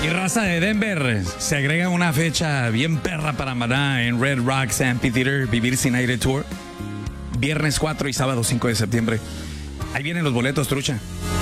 Y raza de Denver, se agrega una fecha bien perra para Maná en Red Rocks Amphitheater, Vivir Sin Aire Tour. Viernes 4 y sábado 5 de septiembre. Ahí vienen los boletos, trucha.